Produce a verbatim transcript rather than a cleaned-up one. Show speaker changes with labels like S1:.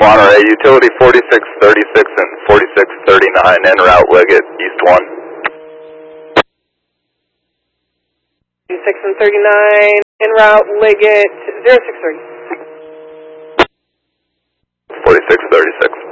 S1: Monterey, utility forty-six thirty-six and forty-six thirty-nine, en route Liggett, east one.
S2: forty-six and thirty-nine, en route Liggett, zero six three.
S1: forty-six thirty-six.